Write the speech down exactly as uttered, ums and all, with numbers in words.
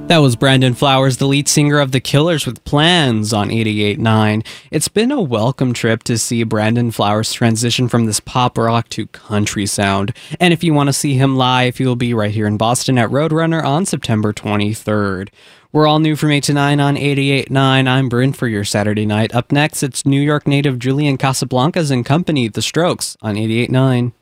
That was Brandon Flowers, the lead singer of The Killers, with Plans on eighty-eight point nine. It's been a welcome trip to see Brandon Flowers transition from this pop rock to country sound. And if you want to see him live, he will be right here in Boston at Roadrunner on September twenty-third. We're all new from eight to nine on eighty-eight point nine. I'm Bryn for your Saturday night. Up next, it's New York native Julian Casablancas and Company, The Strokes, on eighty-eight point nine.